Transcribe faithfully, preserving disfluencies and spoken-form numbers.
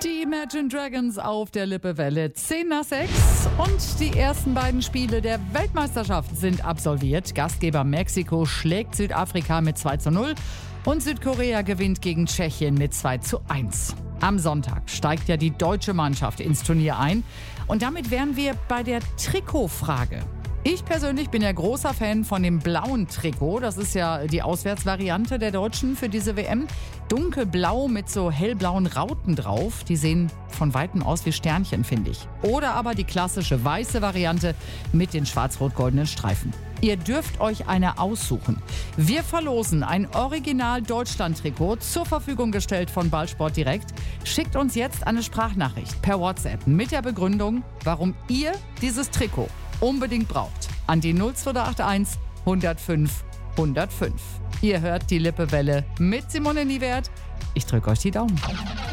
Die Imagine Dragons auf der Lippewelle zehn nach sechs und die ersten beiden Spiele der Weltmeisterschaft sind absolviert. Gastgeber Mexiko schlägt Südafrika mit zwei zu null und Südkorea gewinnt gegen Tschechien mit zwei zu eins. Am Sonntag steigt ja die deutsche Mannschaft ins Turnier ein und damit wären wir bei der Trikotfrage. Ich persönlich bin ja großer Fan von dem blauen Trikot. Das ist ja die Auswärtsvariante der Deutschen für diese W M. Dunkelblau mit so hellblauen Rauten drauf. Die sehen von Weitem aus wie Sternchen, finde ich. Oder aber die klassische weiße Variante mit den schwarz-rot-goldenen Streifen. Ihr dürft euch eine aussuchen. Wir verlosen ein Original-Deutschland-Trikot, zur Verfügung gestellt von Ballsport Direkt. Schickt uns jetzt eine Sprachnachricht per WhatsApp mit der Begründung, warum ihr dieses Trikot unbedingt braucht. An die null zwei acht eins hundertfünf hundertfünf. Ihr hört die Lippewelle mit Simone Niewert. Ich drücke euch die Daumen.